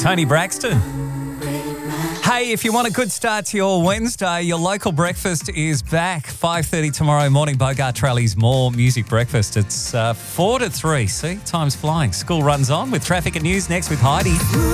Tony Braxton. Hey, if you want a good start to your Wednesday, your local breakfast is back. 5:30 tomorrow morning, Bogart Trelli's More Music Breakfast. It's 4 to 3. See, time's flying. School runs on with traffic and news next with Heidi.